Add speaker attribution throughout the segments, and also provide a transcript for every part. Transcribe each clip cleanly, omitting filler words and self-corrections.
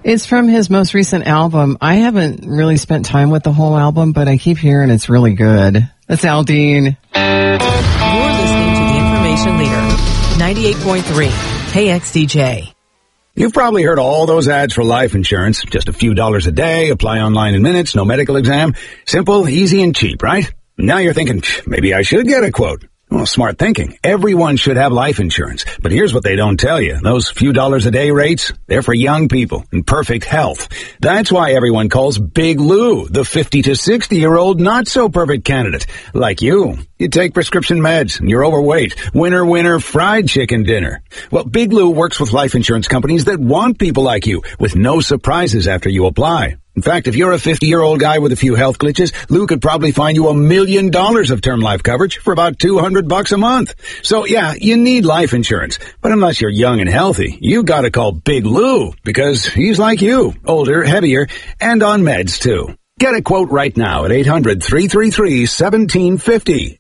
Speaker 1: It's from his most recent album. I haven't really spent time with the whole album, but I keep hearing it's really good. That's Aldean.
Speaker 2: You're listening to the Information Leader, 98.3 KXDJ.
Speaker 3: You've probably heard all those ads for life insurance. Just a few dollars a day, apply online in minutes, no medical exam. Simple, easy, and cheap, right? Now you're thinking, maybe I should get a quote. Well, smart thinking. Everyone should have life insurance. But here's what they don't tell you. Those few dollars a day rates, they're for young people in perfect health. That's why everyone calls Big Lou the 50 to 60-year-old not-so-perfect candidate. Like you. You take prescription meds, and you're overweight. Winner, fried chicken dinner. Well, Big Lou works with life insurance companies that want people like you, with no surprises after you apply. In fact, if you're a 50-year-old guy with a few health glitches, Lou could probably find you $1 million of term life coverage for about $200 a month. So yeah, you need life insurance. But unless you're young and healthy, you gotta call Big Lou, because he's like you, older, heavier, and on meds too. Get a quote right now at 800-333-1750,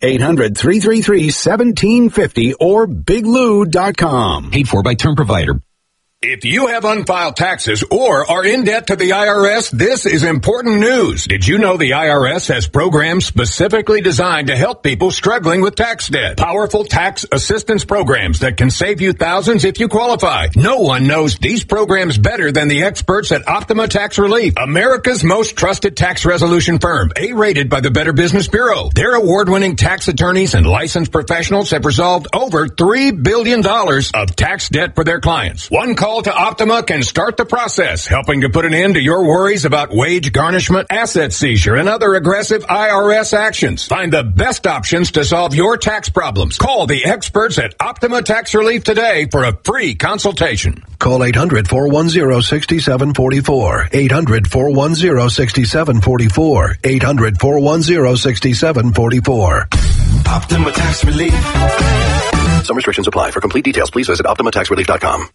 Speaker 3: 800-333-1750, or biglou.com.
Speaker 4: Paid for by Term Provider.
Speaker 5: If you have unfiled taxes or are in debt to the IRS, this is important news. Did you know the IRS has programs specifically designed to help people struggling with tax debt? Powerful tax assistance programs that can save you thousands if you qualify. No one knows these programs better than the experts at Optima Tax Relief, America's most trusted tax resolution firm, A-rated by the Better Business Bureau. Their award-winning tax attorneys and licensed professionals have resolved over $3 billion of tax debt for their clients. One call to Optima can start the process, helping to put an end to your worries about wage garnishment, asset seizure, and other aggressive IRS actions. Find the best options to solve your tax problems. Call the experts at Optima Tax Relief today for a free consultation.
Speaker 6: Call 800-410-6744. 800-410-6744. 800-410-6744.
Speaker 7: Optima Tax Relief.
Speaker 6: Some restrictions apply. For complete details, please visit OptimaTaxRelief.com.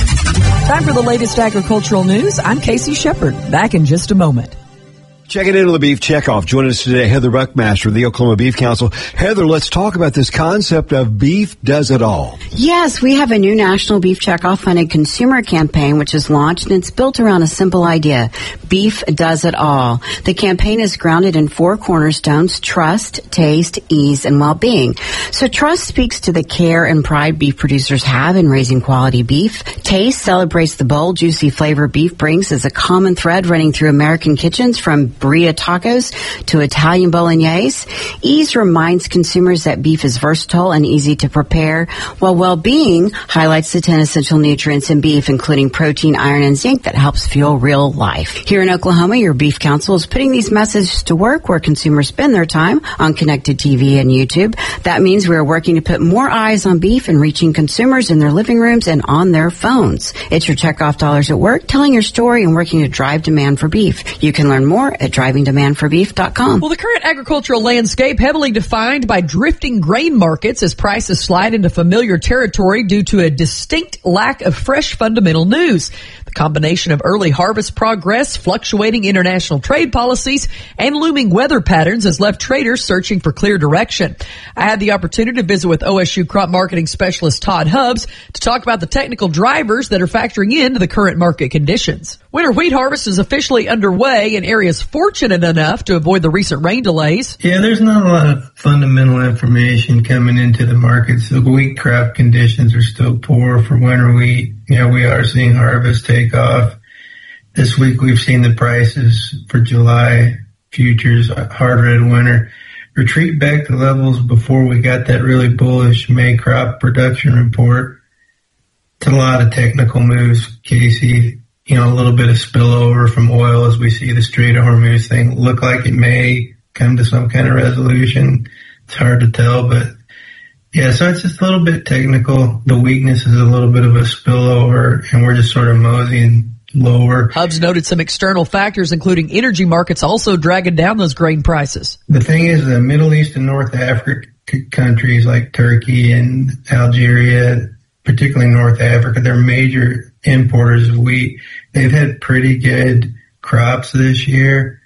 Speaker 2: Time for the latest agricultural news. I'm Casey Shepard. Back in just a moment.
Speaker 8: Checking into the Beef Checkoff. Joining us today, Heather Buckmaster of the Oklahoma Beef Council. Heather, let's talk about this concept of beef does it all.
Speaker 9: Yes, we have a new National Beef Checkoff funded consumer campaign which is launched, and it's built around a simple idea. Beef does it all. The campaign is grounded in 4 cornerstones: trust, taste, ease, and well-being. So trust speaks to the care and pride beef producers have in raising quality beef. Taste celebrates the bold, juicy flavor beef brings as a common thread running through American kitchens, from burrito tacos to Italian bolognese. Ease reminds consumers that beef is versatile and easy to prepare, while well-being highlights the 10 essential nutrients in beef, including protein, iron, and zinc that helps fuel real life. Here in Oklahoma, your Beef Council is putting these messages to work where consumers spend their time on connected TV and YouTube. That means we are working to put more eyes on beef and reaching consumers in their living rooms and on their phones. It's your checkoff dollars at work, telling your story and working to drive demand for beef. You can learn more at drivingdemandforbeef.com.
Speaker 2: Well, the current agricultural landscape heavily defined by drifting grain markets as prices slide into familiar territory due to a distinct lack of fresh fundamental news. The combination of early harvest progress, fluctuating international trade policies, and looming weather patterns has left traders searching for clear direction. I had the opportunity to visit with OSU crop marketing specialist Todd Hubbs to talk about the technical drivers that are factoring into the current market conditions. Winter wheat harvest is officially underway in areas fortunate enough to avoid the recent rain delays.
Speaker 10: Yeah, there's not a lot of fundamental information coming into the markets. The wheat crop conditions are still poor for winter wheat. We are seeing harvest take off. This week we've seen the prices for July futures, hard red winter, retreat back to levels before we got that really bullish May crop production report. It's a lot of technical moves, Casey. A little bit of spillover from oil as we see the Strait of Hormuz thing look like it may come to some kind of resolution. It's hard to tell, but yeah, so it's just a little bit technical. The weakness is a little bit of a spillover, and we're just sort of moseying lower.
Speaker 2: Hubbs noted some external factors, including energy markets, also dragging down those grain prices.
Speaker 10: The thing is, the Middle East and North Africa countries like Turkey and Algeria, particularly North Africa, they're major importers of wheat. They've had pretty good crops this year.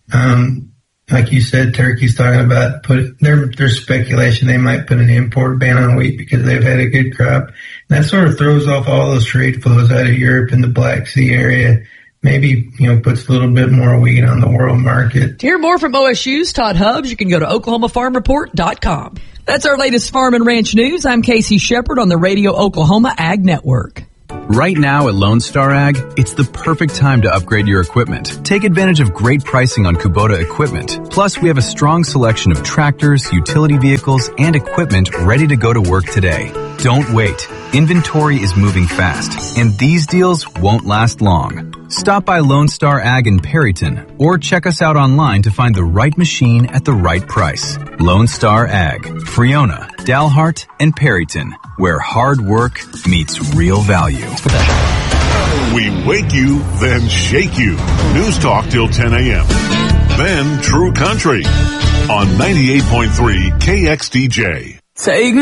Speaker 10: Like you said, Turkey's talking about there's speculation they might put an import ban on wheat because they've had a good crop. And that sort of throws off all those trade flows out of Europe and the Black Sea area. maybe, puts a little bit more weight on the world market.
Speaker 2: To hear more from OSU's Todd Hubbs, you can go to OklahomaFarmReport.com. That's our latest farm and ranch news. I'm Casey Shepard on the Radio Oklahoma Ag Network.
Speaker 4: Right now at Lone Star Ag, it's the perfect time to upgrade your equipment. Take advantage of great pricing on Kubota equipment. Plus, we have a strong selection of tractors, utility vehicles, and equipment ready to go to work today. Don't wait. Inventory is moving fast, and these deals won't last long. Stop by Lone Star Ag in Perryton, or check us out online to find the right machine at the right price. Lone Star Ag, Friona, Dalhart, and Perryton, where hard work meets real value.
Speaker 7: We wake you, then shake you. News Talk till 10 a.m. Then True Country on 98.3 KXDJ.
Speaker 2: Take